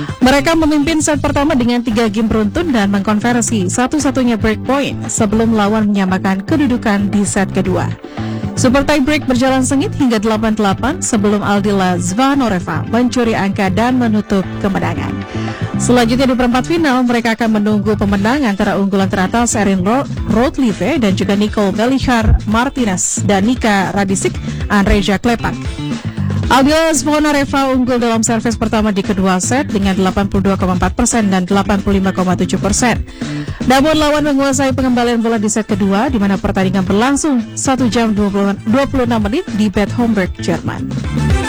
Mereka memimpin set pertama dengan 3 game beruntun dan mengkonversi satu-satunya break point sebelum lawan menyamakan kedudukan di set kedua. Super tie break berjalan sengit hingga 8-8 sebelum Aldila Zvanoreva mencuri angka dan menutup kemenangan. Selanjutnya di perempat final, mereka akan menunggu pemenang antara unggulan teratas Erin Rothlieve dan juga Nicole Melichar Martinez dan Nika Radicic Andreja Klepak. Aldila Zvanoreva unggul dalam servis pertama di kedua set dengan 82,4% dan 85,7%. Namun lawan menguasai pengembalian bola di set kedua di mana pertandingan berlangsung 1 jam 26 menit di Bad Homburg, Jerman.